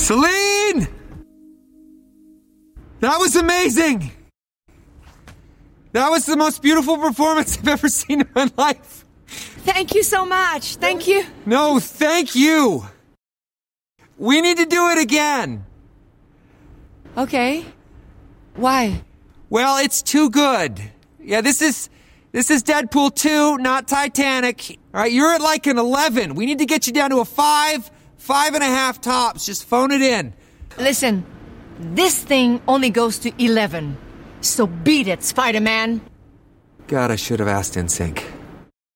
Celine! That was amazing! That was the most beautiful performance I've ever seen in my life. Thank you so much. Thank you. No, thank you. We need to do it again. Okay. Why? Well, it's too good. Yeah, this is Deadpool 2, not Titanic. All right, you're at like an 11. We need to get you down to a 5, 5.5 tops. Just phone it in. Listen, this thing only goes to 11. So beat it, Spider-Man. God, I should have asked NSYNC.